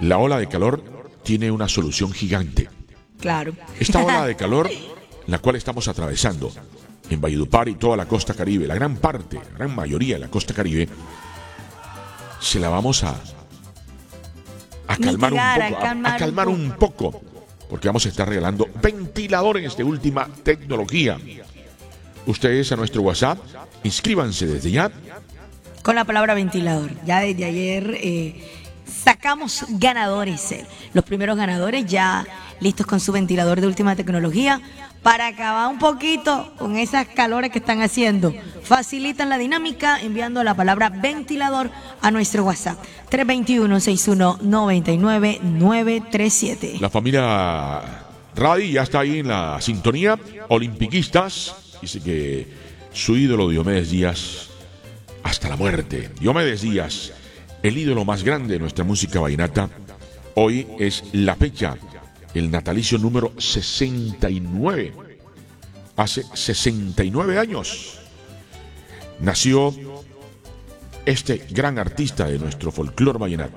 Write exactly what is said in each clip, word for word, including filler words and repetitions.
la ola de calor tiene una solución gigante. Claro. Esta ola de calor, la cual estamos atravesando en Valledupar y toda la costa Caribe, la gran parte, la gran mayoría de la costa Caribe, se la vamos a, a calmar Mitigar, un poco, a calmar a, a calmar un un poco, porque vamos a estar regalando ventiladores de última tecnología. Ustedes a nuestro WhatsApp, inscríbanse desde ya. Con la palabra ventilador. Ya desde ayer eh, sacamos ganadores. eh. Los primeros ganadores ya listos con su ventilador de última tecnología para acabar un poquito con esas calores que están haciendo. Facilitan la dinámica enviando la palabra ventilador a nuestro WhatsApp. tres dos uno, seis uno nueve nueve, nueve tres siete. La familia Radi ya está ahí en la sintonía. Olimpiquistas. Dice que su ídolo Diomedes Díaz hasta la muerte. Diomedes Díaz, el ídolo más grande de nuestra música vallenata. Hoy es la fecha, el natalicio número sesenta y nueve. Hace sesenta y nueve años nació este gran artista de nuestro folclor vallenato,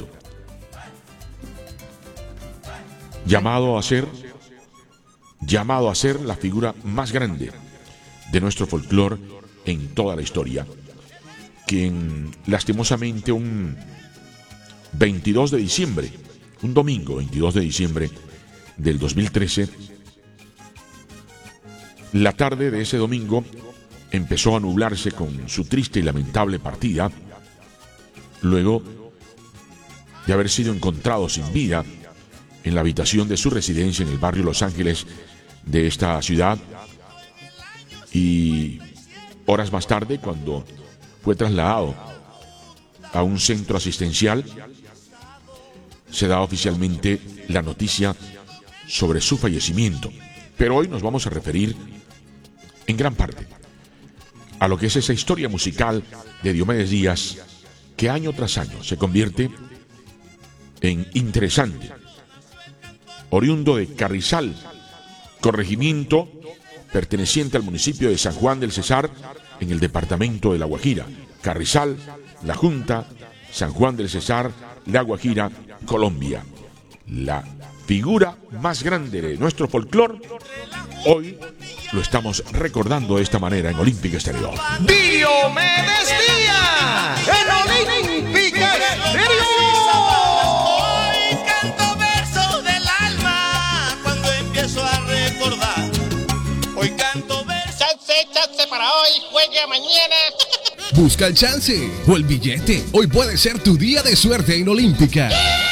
llamado a ser, llamado a ser la figura más grande de nuestro folclor en toda la historia, quien lastimosamente un veintidós de diciembre, un domingo veintidós de diciembre del dos mil trece, la tarde de ese domingo empezó a nublarse con su triste y lamentable partida, luego de haber sido encontrado sin vida en la habitación de su residencia en el barrio Los Ángeles de esta ciudad. Y horas más tarde, cuando fue trasladado a un centro asistencial, se da oficialmente la noticia sobre su fallecimiento. Pero hoy nos vamos a referir en gran parte a lo que es esa historia musical de Diomedes Díaz, que año tras año se convierte en interesante. Oriundo de Carrizal, corregimiento perteneciente al municipio de San Juan del Cesar, en el departamento de La Guajira. Carrizal, La Junta, San Juan del Cesar, La Guajira, Colombia. La figura más grande de nuestro folclor, hoy lo estamos recordando de esta manera en Olímpica Estéreo. Diomedes Díaz, en Olímpica Estéreo. Hoy canto versos del alma cuando empiezo a recordar. Hoy canto versos. Chance, chance para hoy, juegue mañana. Busca el chance o el billete. Hoy puede ser tu día de suerte en Olímpica.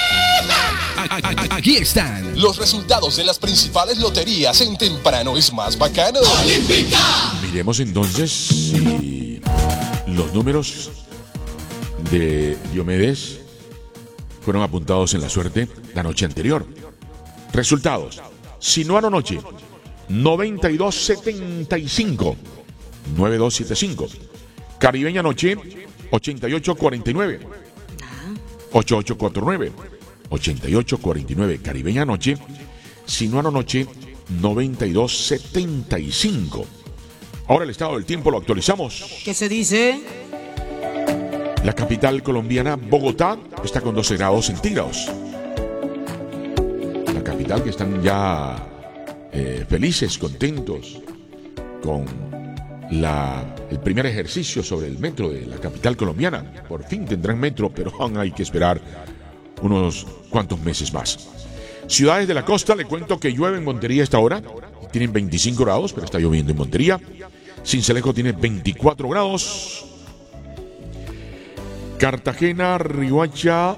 Aquí están los resultados de las principales loterías en Temprano es Más Bacano. ¡Olímpica! Miremos entonces si los números de Diomedes fueron apuntados en la suerte la noche anterior. Resultados: Sinuano Noche, noventa y dos setenta y cinco, noventa y dos setenta y cinco. Caribeña Noche, ochenta y ocho cuarenta y nueve, ochenta y ocho cuarenta y nueve. ochenta y ocho cuarenta y nueve. Caribeña Noche. Sinuano Noche, noventa y dos setenta y cinco. Ahora el estado del tiempo lo actualizamos. ¿Qué se dice? La capital colombiana, Bogotá, está con doce grados centígrados. La capital, que están ya eh, felices, contentos con la, el primer ejercicio sobre el metro de la capital colombiana. Por fin tendrán metro, pero aún hay que esperar unos cuantos meses más. Ciudades de la costa, le cuento que llueve en Montería a esta hora. Tienen veinticinco grados, pero está lloviendo en Montería. Sincelejo tiene veinticuatro grados. Cartagena, Riohacha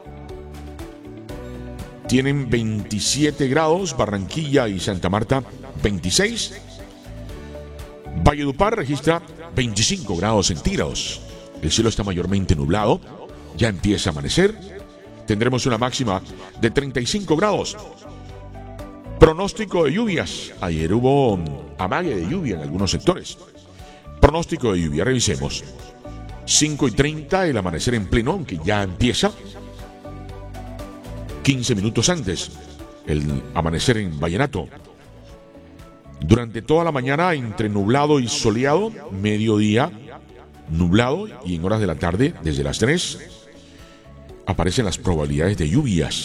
tienen veintisiete grados. Barranquilla y Santa Marta, veintiséis. Valledupar registra veinticinco grados centígrados. El cielo está mayormente nublado. Ya empieza a amanecer. Tendremos una máxima de treinta y cinco grados. Pronóstico de lluvias. Ayer hubo amague de lluvia en algunos sectores. Pronóstico de lluvia, revisemos. cinco y treinta, el amanecer en pleno, aunque ya empieza. quince minutos antes, el amanecer en Vallenato. Durante toda la mañana, entre nublado y soleado. Mediodía, nublado. Y en horas de la tarde, desde las tres, aparecen las probabilidades de lluvias.